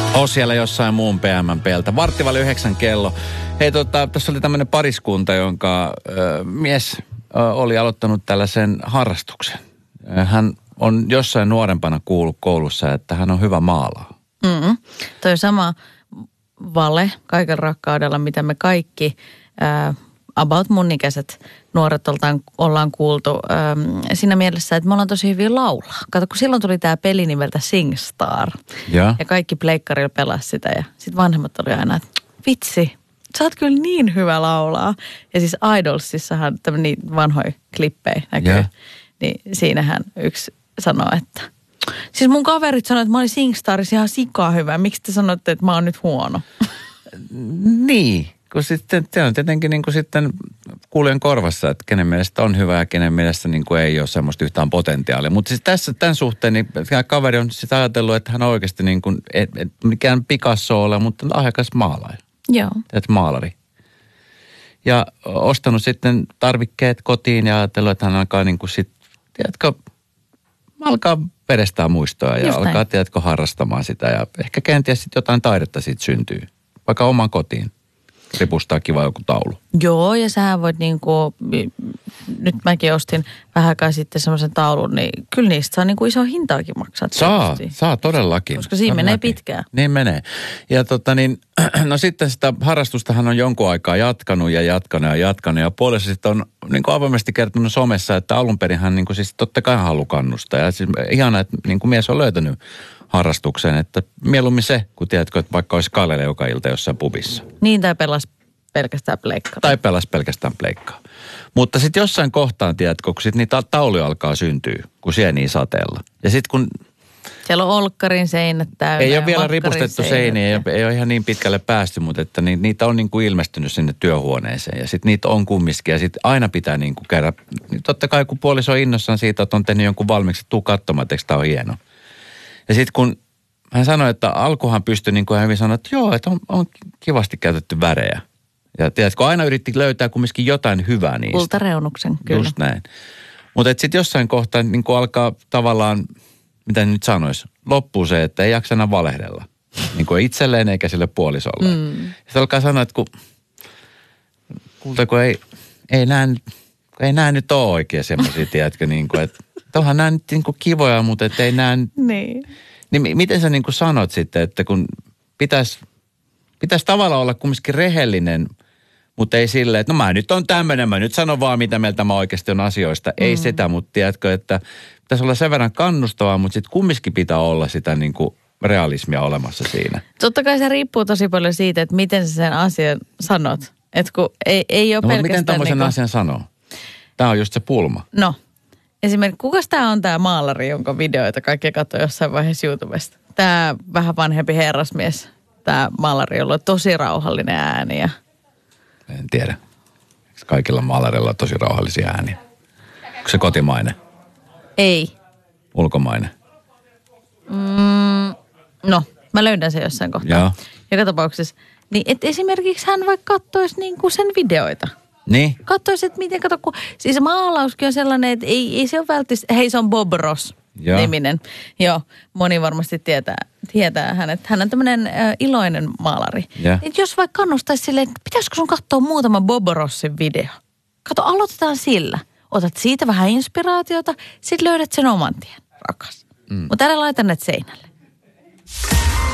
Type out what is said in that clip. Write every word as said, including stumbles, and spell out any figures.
O siellä jossain muun P M P:ltä. Varttivali yhdeksän kello. Hei, tota, tässä oli tämmöinen pariskunta, jonka ö, mies ö, oli aloittanut tällaisen harrastuksen. Hän on jossain nuorempana kuullut koulussa, että hän on hyvä maalaa. Mm-hmm. Toi sama vale kaiken rakkaudella, mitä me kaikki ää, about mun ikäiset nuoret oltaan, ollaan kuultu ää, siinä mielessä, että me ollaan tosi hyvin laulaa. Kato, kun silloin tuli tää peli nimeltä SingStar. Ja, ja kaikki pleikkarilla pelasi sitä ja sitten vanhemmat oli aina, että vitsi, sä oot kyllä niin hyvä laulaa. Ja siis Idolsissahan tämmöinen vanhoja klippejä näkyy. Ja. Niin siinähän yksi sanoo, että siis mun kaverit sanoi, että mä olin SingStarissa ihan sikaa hyvä. Miksi te sanotte, että mä oon nyt huono? niin, kun sitten se on tietenkin niin kuin sitten kuulijan korvassa, että kenen mielestä on hyvä ja kenen mielestä niin kuin ei ole semmoista yhtään potentiaalia. Mutta siis tässä tämän suhteen, niin kaveri on sitten ajatellut, että hän on oikeasti niin kuin, et, et mikään Picasso ole, mutta lahjakas maalaaja. Joo. Teet maalari. Ja ostanut sitten tarvikkeet kotiin ja ajatellut, että hän alkaa niin kuin sitten, tiedätkö, alkaa vedestää muistoa ja Just alkaa, näin. tiedätkö, harrastamaan sitä. Ja ehkä kenties sitten jotain taidetta siitä syntyy, vaikka omaan kotiin. Ripustaa kiva joku taulu. Joo, ja sähän voit niinku, nyt mäkin ostin vähän aikaa sitten semmoisen taulun, niin kyllä niistä saa niinku iso hintaakin maksaa. Saa, tietysti. saa todellakin. Koska siinä menee pitkään. Niin menee. Ja tota niin, no sitten sitä harrastustahan on jonkun aikaa jatkanut ja jatkanut ja jatkanut. Ja puolessa sitten on niin kuin avoimesti kertonut somessa, että alun perin hän niin kuin siis totta kai haluaa kannustaa. Ja siis ihana, että niin kuin mies on löytänyt harrastuksen, että mieluummin se, kun tiedätkö, että vaikka olisi kalele joka ilta jossain pubissa. Niin, tai pelas pelkästään pleikkaa. Tai pelas pelkästään pleikkaa. Mutta sitten jossain kohtaan, tiedätkö, kun sitten niitä tauluja alkaa syntyä, kun sieniä sateella. Ja sitten kun siellä on olkkarin seinät täynnä. ei ole vielä makkarin ripustettu seinät seiniä, ei, ja- ole- ei ole ihan niin pitkälle päästy, mutta että ni, niitä on niin kuin ilmestynyt sinne työhuoneeseen. Ja sitten niitä on kumminkin ja sitten aina pitää niin kuin käydä. Niin totta kai kun puoliso on innossaan siitä, että on tehnyt jonkun valmiiksi, tuu katsomaan, että eikö tämä on hieno. Ja sitten kun hän sanoi, että alkuhan pystyi niin kuin hän hyvin sanoa, että joo, että on, on kivasti käytetty värejä. Ja tiedätkö, aina yritti löytää kumminkin jotain hyvää niistä. Kultareunuksen, kyllä. Just näin. Mutta sitten jossain kohtaa niin kuin alkaa tavallaan, mitä nyt sanoisi, loppuu se, että ei jaksa enää valehdella. Niin kuin itselleen eikä sille puolisolle. Mm. Sitten alkaa sanoa, että kun, kuulta, kun ei, ei nämä nyt, kun ei nämä nyt ole oikein semmoisia, tiedätkö, niin kuin, että onhan nämä nyt niin kuin kivoja, mutta että ei nämä nyt. Niin. Niin mi- miten sä niin kuin sanot sitten, että kun pitäisi, pitäisi tavallaan olla kumminkin rehellinen, mutta ei silleen, että no mä nyt on tämmöinen, mä nyt sanon vaan mitä mieltä mä oikeasti on asioista. Mm. Ei sitä, mutta tiedätkö, että pitäisi olla sen verran kannustavaa, mutta sitten kumminkin pitää olla sitä niin kuin realismia olemassa siinä. Totta kai se riippuu tosi paljon siitä, että miten sä sen asian sanot. Että kun ei, ei ole No mutta pelkästään miten tämmöisen niinku- asian sanoo? Tämä on just se pulma. No, esimerkiksi kukas tämä on tämä maalari, jonka videoita kaikki katsoo jossain vaiheessa YouTubesta? Tämä vähän vanhempi herrasmies, tämä maalari, jolla on tosi rauhallinen ääni. Ja... En tiedä. Eikö kaikilla maalareilla on tosi rauhallisia ääniä? Onko se kotimainen? Ei. Ulkomainen? Mm, no, mä löydän sen jossain kohtaa. Joo. Joka tapauksessa. Niin, että esimerkiksi hän vaikka katsoisi niinku sen videoita. Niin? Katsoisi, että miten, kato, kun, siis maalauskin on sellainen, että ei, ei se ole välttämättä, hei se on Bob Ross Joo. niminen. Joo, moni varmasti tietää, tietää hänet. Hän on tämmöinen äh, iloinen maalari. Ja. Et jos vaikka kannustaisi silleen, että pitäisikö sun katsoa muutama Bob Rossin video? Kato, aloitetaan sillä. Otat siitä vähän inspiraatiota, sit löydät sen oman tien, rakas. Mm. Mutta älä laita näitä seinälle.